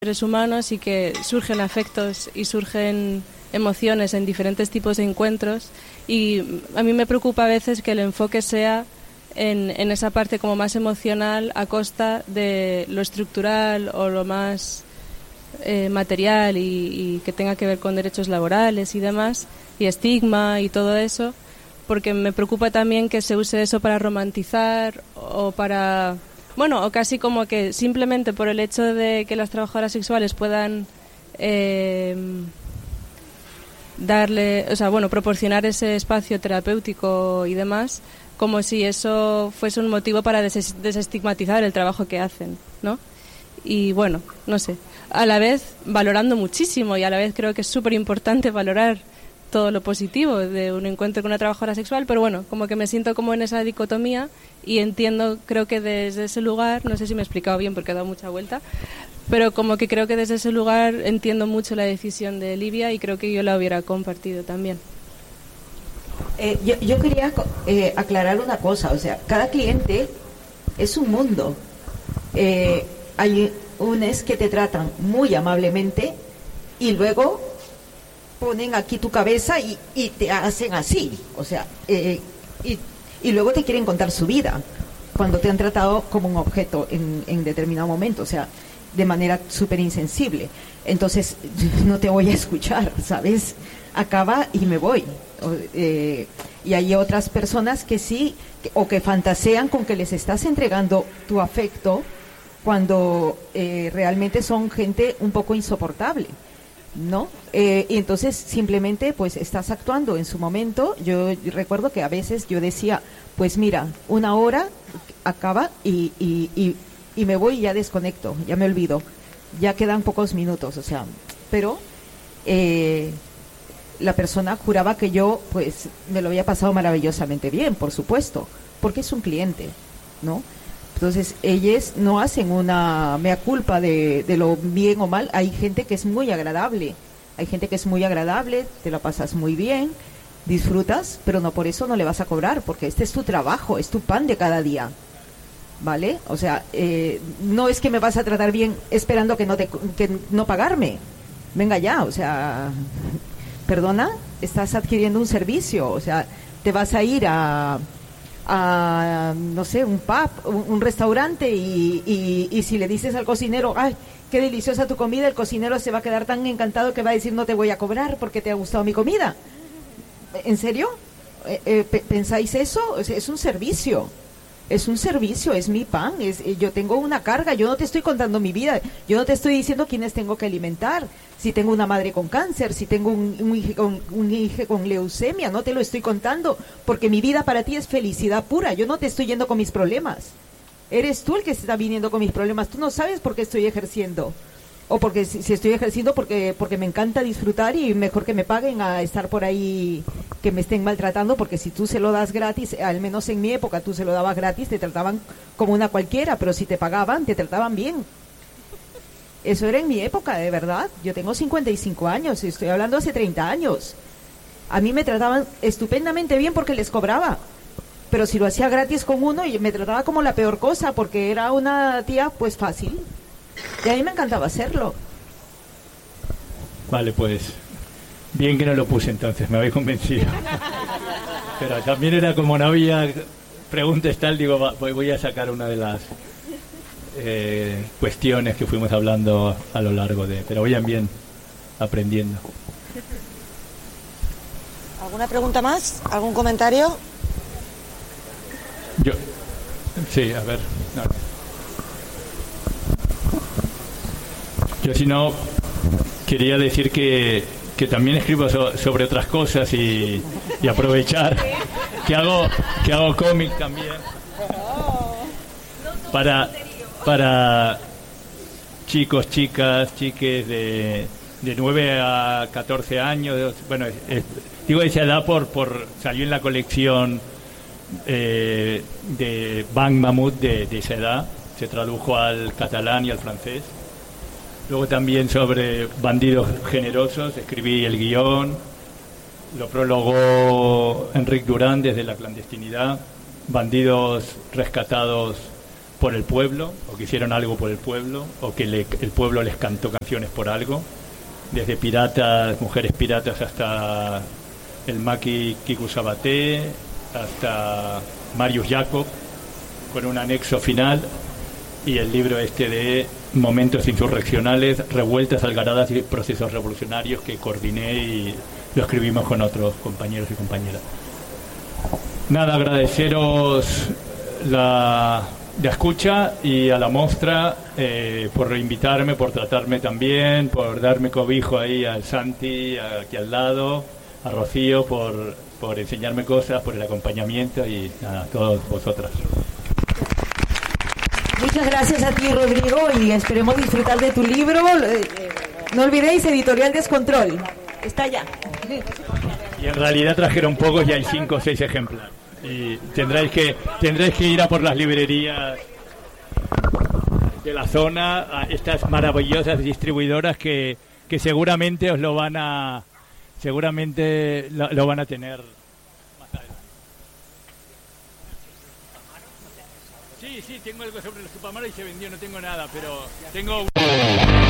seres humanos y que surgen afectos y surgen emociones en diferentes tipos de encuentros, y a mí me preocupa a veces que el enfoque sea en esa parte como más emocional a costa de lo estructural o lo más material y que tenga que ver con derechos laborales y demás, y estigma y todo eso, porque me preocupa también que se use eso para romantizar o para... Bueno, o casi como que simplemente por el hecho de que las trabajadoras sexuales puedan proporcionar ese espacio terapéutico y demás, como si eso fuese un motivo para desestigmatizar el trabajo que hacen, ¿no? Y bueno, no sé, a la vez valorando muchísimo, y a la vez creo que es súper importante valorar todo lo positivo de un encuentro con una trabajadora sexual, pero bueno, como que me siento como en esa dicotomía y entiendo, creo que desde ese lugar, no sé si me he explicado bien porque he dado mucha vuelta, pero como que creo que desde ese lugar entiendo mucho la decisión de Livia y creo que yo la hubiera compartido también. Yo quería aclarar una cosa, o sea, cada cliente es un mundo. Hay unos que te tratan muy amablemente y luego ponen aquí tu cabeza y te hacen así, o sea, y luego te quieren contar su vida cuando te han tratado como un objeto en determinado momento, o sea, de manera súper insensible. Entonces no te voy a escuchar, ¿sabes? Acaba y me voy. Y hay otras personas que sí, o que fantasean con que les estás entregando tu afecto cuando realmente son gente un poco insoportable, ¿no? Y entonces simplemente pues estás actuando en su momento. Yo recuerdo que a veces yo decía, pues mira, 1 hora acaba y me voy y ya desconecto, ya me olvido, ya quedan pocos minutos, o sea, pero la persona juraba que yo pues me lo había pasado maravillosamente bien, por supuesto, porque es un cliente, ¿no? Entonces, ellos no hacen una mea culpa de lo bien o mal. Hay gente que es muy agradable. Hay gente que es muy agradable, te la pasas muy bien, disfrutas, pero no por eso no le vas a cobrar, porque este es tu trabajo, es tu pan de cada día. ¿Vale? O sea, no es que me vas a tratar bien esperando que no pagarme. Venga ya, o sea, perdona, estás adquiriendo un servicio, o sea, te vas a ir a no sé, un pub, un restaurante y si le dices al cocinero, ay, qué deliciosa tu comida, el cocinero se va a quedar tan encantado que va a decir no te voy a cobrar porque te ha gustado mi comida. ¿En serio? ¿Pensáis eso? O sea, es un servicio. Es un servicio, es mi pan, yo tengo una carga, yo no te estoy contando mi vida, yo no te estoy diciendo quiénes tengo que alimentar, si tengo una madre con cáncer, si tengo un hijo con leucemia, no te lo estoy contando, porque mi vida para ti es felicidad pura, yo no te estoy yendo con mis problemas, eres tú el que se está viniendo con mis problemas, tú no sabes por qué estoy ejerciendo, o porque si estoy ejerciendo porque me encanta disfrutar y mejor que me paguen a estar por ahí, que me estén maltratando, porque si tú se lo das gratis, al menos en mi época tú se lo dabas gratis, te trataban como una cualquiera, pero si te pagaban, te trataban bien. Eso era en mi época, de verdad. Yo tengo 55 años, estoy hablando hace 30 años. A mí me trataban estupendamente bien porque les cobraba, pero si lo hacía gratis con uno, y me trataba como la peor cosa, porque era una tía pues fácil. Y a mí me encantaba hacerlo. Vale, pues bien que no lo puse entonces, me habéis convencido. Pero también era como no había preguntas tal, digo, voy a sacar una de las cuestiones que fuimos hablando a lo largo de... Pero vayan bien aprendiendo. ¿Alguna pregunta más? ¿Algún comentario? Sí, a ver. No. Yo si no, quería decir que también escribo sobre otras cosas y aprovechar que hago cómic también para chicos, chicas, chiques de 9 a 14 años. Bueno, digo esa edad por salió en la colección de Banc Mamut de esa edad, se tradujo al catalán y al francés. Luego también sobre bandidos generosos, escribí el guión, lo prologó Enric Durán desde la clandestinidad, bandidos rescatados por el pueblo, o que hicieron algo por el pueblo, o que el pueblo les cantó canciones por algo, desde piratas, mujeres piratas, hasta el Maki Kiku Sabaté, hasta Marius Jacob, con un anexo final, y el libro este de Momentos insurreccionales, revueltas, algaradas y procesos revolucionarios, que coordiné y lo escribimos con otros compañeros y compañeras. Nada, agradeceros la escucha y a la Mostra por invitarme, por tratarme tan bien, por darme cobijo ahí al Santi, aquí al lado, a Rocío, por enseñarme cosas, por el acompañamiento y a todos vosotras. Muchas gracias a ti, Rodrigo, y esperemos disfrutar de tu libro. No olvidéis, Editorial Descontrol. Está ya. Y en realidad trajeron pocos, ya hay 5 o 6 ejemplares. Y tendréis que ir a por las librerías de la zona, a estas maravillosas distribuidoras que seguramente lo van a tener más adelante. Sí, tengo algo sobre los Tupamaros y se vendió, no tengo nada, pero tengo